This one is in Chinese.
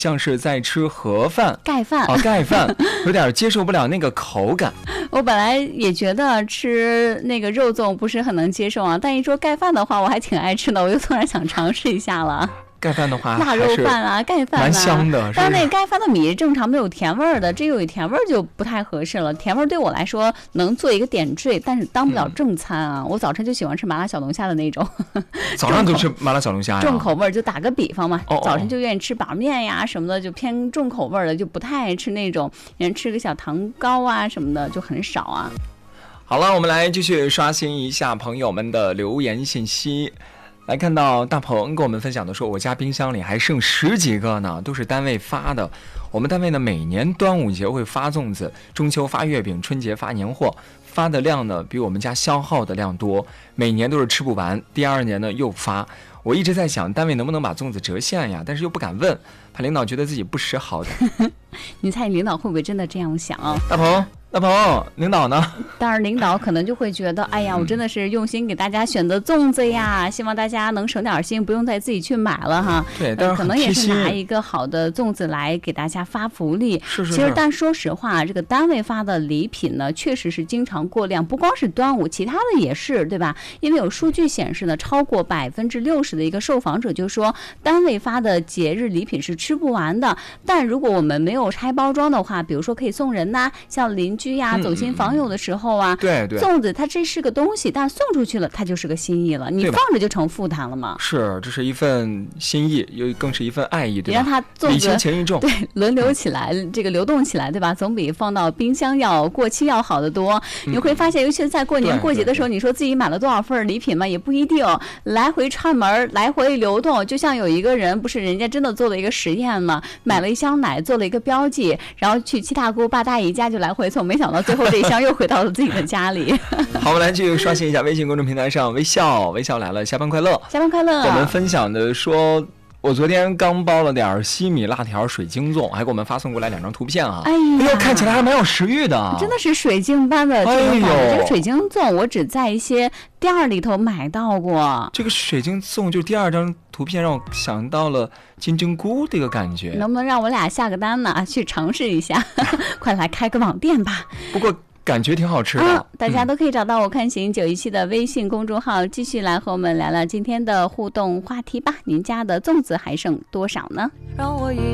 像是在吃盒饭、 盖饭盖饭，有点接受不了那个口感。 我本来也觉得吃那个肉粽不是很能接受啊，但一说盖饭的话，我还挺爱吃的，我又突然想尝试一下了。 盖饭的话， 腊肉饭啊，盖饭啊， 蛮香的。 但是那盖饭的米正常没有甜味儿的，这有甜味儿就不太合适了。甜味儿对我来说能做一个点缀，但是当不了正餐啊。我早晨就喜欢吃麻辣小龙虾的那种。 早上就吃麻辣小龙虾呀？ 重口味儿，就打个比方嘛，早晨就愿意吃板面呀什么的，就偏重口味儿的，就不太爱吃那种，人吃个小糖糕啊什么的就很少啊。 好了，我们来继续刷新一下朋友们的留言信息。来看到大鹏跟我们分享的说，我家冰箱里还剩10几个呢，都是单位发的。我们单位呢每年端午节会发粽子，中秋发月饼，春节发年货，发的量呢比我们家消耗的量多，每年都是吃不完，第2年呢又发。我一直在想单位能不能把粽子折现呀，但是又不敢问，怕领导觉得自己不识好歹。 你猜领导会不会真的这样想啊？ 大鹏，领导呢？ 当然领导可能就会觉得，哎呀，我真的是用心给大家选择粽子呀，希望大家能省点心，不用再自己去买了哈。 对，但是可能也是拿一个好的粽子来给大家发福利。 是。 其实但说实话，这个单位发的礼品呢，确实是经常过量，不光是端午，其他的也是，对吧？因为有数据显示呢，超过60%的一个受访者就说，单位发的节日礼品是吃不完的。但如果我们没有拆包装的话，比如说可以送人呐，像邻居呀、走亲访友的时候啊， 对， 粽子它这是个东西，但送出去了它就是个心意了，你放着就成负担了嘛。 是，这是一份心意，又更是一份爱意，对吧？ 你让它粽子情意重， 对，轮流起来，这个流动起来，对吧？总比放到冰箱要过期要好得多。你会发现，尤其是在过年过节的时候，你说自己买了多少份礼品嘛，也不一定，来回串门，来回流动。就像有一个人，不是人家真的做了一个实验嘛，买了一箱奶，做了一个标记，然后去七大姑八大姨家就来回送，没想到最后这一箱又回到了自己的家里。 好，我们来继续刷新一下微信公众平台上微笑来了，下班快乐， 下班快乐。 我们分享的说，我昨天刚包了点西米辣条水晶粽，还给我们发送过来2张图片啊！哎呦，看起来还蛮有食欲的， 真的是水晶般的这个这个水晶粽，我只在一些店儿里头买到过。 这个水晶粽就第2张图片让我想到了金针菇这个感觉， 能不能让我俩下个单呢？去尝试一下，快来开个网店吧。 不过感觉挺好吃的， 大家都可以找到我看行917的微信公众号，继续来和我们聊聊今天的互动话题吧。您家的粽子还剩多少呢？让我